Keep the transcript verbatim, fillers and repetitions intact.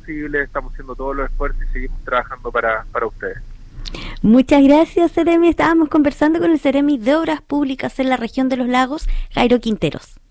posible, estamos haciendo todos los esfuerzos y seguimos trabajando para, para ustedes. Muchas gracias, Seremi. Estábamos conversando con el Seremi de Obras Públicas en la región de los Lagos, Jairo Quinteros.